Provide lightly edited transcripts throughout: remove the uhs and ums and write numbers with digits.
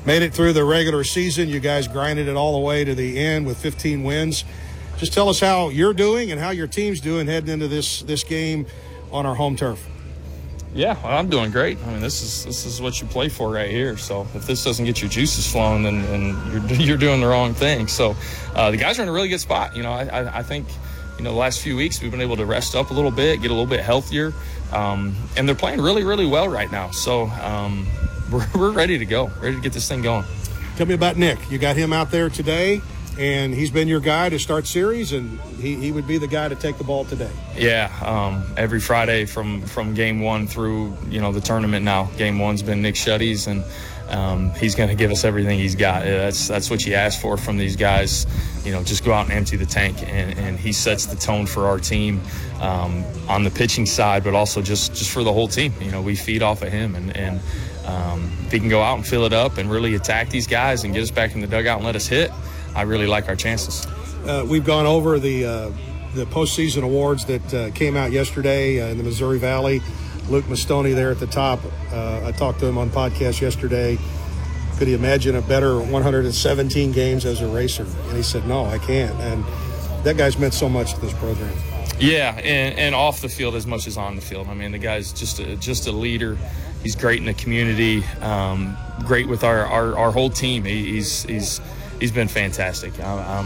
made it through the regular season. You guys grinded it all the way to the end with 15 wins. Just tell us how you're doing and how your team's doing heading into this game on our home turf. Yeah, well, I'm doing great. I mean, this is what you play for right here. So if this doesn't get your juices flowing, then you're doing the wrong thing. So the guys are in a really good spot. I think, the last few weeks we've been able to rest up a little bit, get a little bit healthier, and they're playing really, really well right now. So we're ready to go, ready to get this thing going. Tell me about Nick. You got him out there today, and he's been your guy to start series, and he would be the guy to take the ball today. Yeah, every Friday from game one through, the tournament now. Game one's been Nick Shuddy's, and he's going to give us everything he's got. That's what you ask for from these guys. Just go out and empty the tank, and he sets the tone for our team on the pitching side, but also just for the whole team. We feed off of him, and if he can go out and fill it up and really attack these guys and get us back in the dugout and let us hit, I really like our chances. We've gone over the postseason awards that came out yesterday in the Missouri Valley. Luke Mastoni there at the top. I talked to him on podcast yesterday. Could he imagine a better 117 games as a racer? And he said, no, I can't. And that guy's meant so much to this program. Yeah, and off the field as much as on the field. I mean, the guy's just a leader. He's great in the community, great with our whole team. He's been fantastic.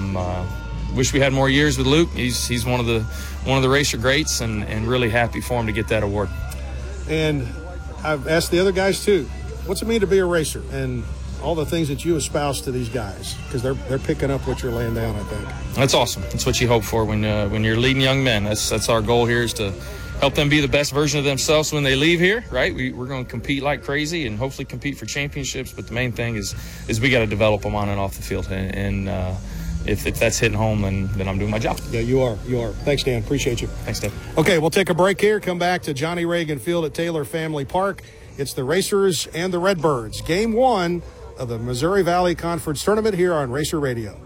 Wish we had more years with Luke. He's one of the racer greats, and really happy for him to get that award. And I've asked the other guys too, what's it mean to be a racer, and all the things that you espouse to these guys, because they're picking up what you're laying down. I think that's awesome. That's what you hope for when you're leading young men. That's our goal here, is to help them be the best version of themselves when they leave here, right? We're going to compete like crazy and hopefully compete for championships, but the main thing is we got to develop them on and off the field, and if that's hitting home, then I'm doing my job. Yeah, you are. Thanks, Dan. Appreciate you. Thanks, Dan. Okay, we'll take a break here. Come back to Johnny Reagan Field at Taylor Family Park. It's the Racers and the Redbirds. Game 1 of the Missouri Valley Conference Tournament here on Racer Radio.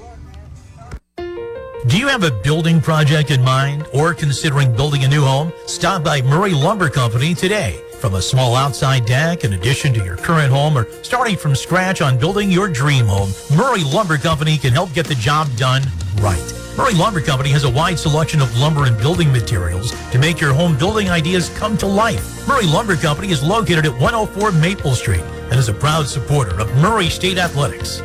Do you have a building project in mind or considering building a new home? Stop by Murray Lumber Company today. From a small outside deck in addition to your current home, or starting from scratch on building your dream home, Murray Lumber Company can help get the job done right. Murray Lumber Company has a wide selection of lumber and building materials to make your home building ideas come to life. Murray Lumber Company is located at 104 Maple Street and is a proud supporter of Murray State Athletics.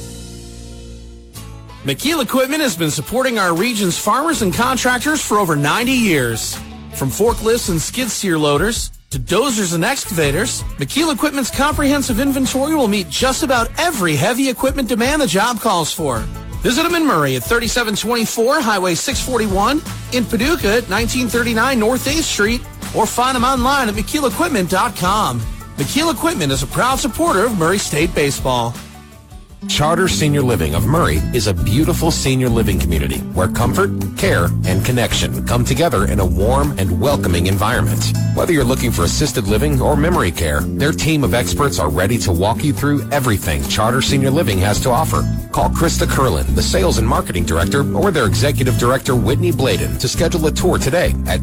McKeel Equipment has been supporting our region's farmers and contractors for over 90 years. From forklifts and skid steer loaders to dozers and excavators, McKeel Equipment's comprehensive inventory will meet just about every heavy equipment demand the job calls for. Visit them in Murray at 3724 Highway 641, in Paducah at 1939 North 8th Street, or find them online at McKeelEquipment.com. McKeel Equipment is a proud supporter of Murray State Baseball. Charter Senior Living of Murray is a beautiful senior living community where comfort, care, and connection come together in a warm and welcoming environment. Whether you're looking for assisted living or memory care, their team of experts are ready to walk you through everything Charter Senior Living has to offer. Call Krista Curlin, the Sales and Marketing Director, or their Executive Director, Whitney Bladen, to schedule a tour today at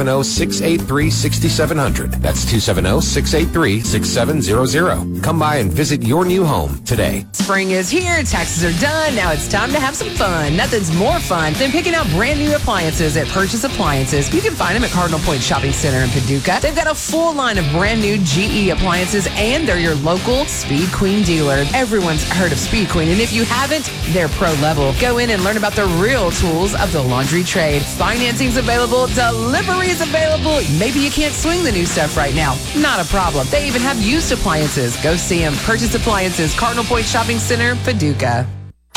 270-683-6700. That's 270-683-6700. Come by and visit your new home today. Spring is here, taxes are done, now it's time to have some fun. Nothing's more fun than picking out brand new appliances at Purchase Appliances. You can find them at Cardinal Point Shopping Center in Paducah. They've got a full line of brand new GE appliances, and they're your local Speed Queen dealer. Everyone's heard of Speed Queen, and if you haven't, they're pro level. Go in and learn about the real tools of the laundry trade. Financing's available, delivery's available. Maybe you can't swing the new stuff right now. Not a problem. They even have used appliances. Go see them. Purchase Appliances, Cardinal Point Shopping Center, Paducah.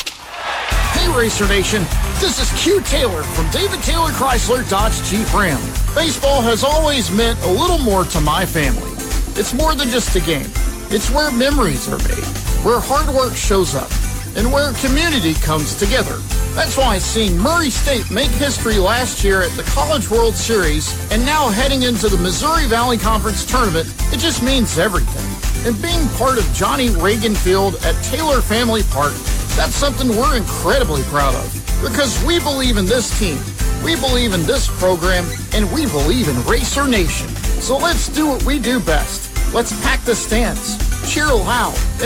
Hey Racer Nation, this is Q Taylor from David Taylor Chrysler Dodge Jeep Ram. Baseball has always meant a little more to my family. It's more than just a game. It's where memories are made, where hard work shows up, and where community comes together. That's why seeing Murray State make history last year at the College World Series and now heading into the Missouri Valley Conference Tournament, it just means everything. And being part of Johnny Reagan Field at Taylor Family Park, that's something we're incredibly proud of, because we believe in this team, we believe in this program, and we believe in Racer Nation. So let's do what we do best. Let's pack the stands, cheer loud,